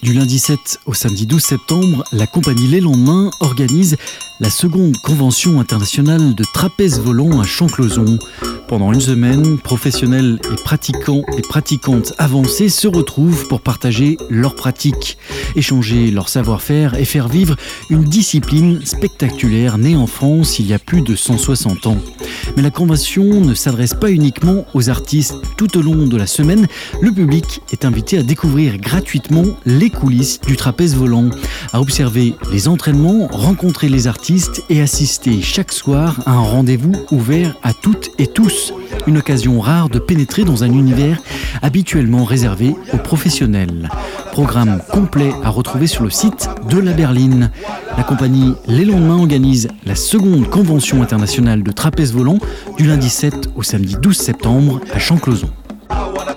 Du lundi 7 au samedi 12 septembre, la compagnie Les Lendemains organise la seconde convention internationale de trapèze volant à Champclauson. Pendant une semaine, professionnels et pratiquants et pratiquantes avancés se retrouvent pour partager leurs pratiques, échanger leur savoir-faire et faire vivre une discipline spectaculaire née en France il y a plus de 160 ans. Mais la convention ne s'adresse pas uniquement aux artistes. Tout au long de la semaine, le public est invité à découvrir gratuitement les coulisses du trapèze volant, à observer les entraînements, rencontrer les artistes et assister chaque soir à un rendez-vous ouvert à toutes et tous. Une occasion rare de pénétrer dans un univers habituellement réservé aux professionnels. Programme complet à retrouver sur le site de la Berline. La compagnie Les Lendemains organise la seconde convention internationale de trapèze volant du lundi 7 au samedi 12 septembre à Champclauson.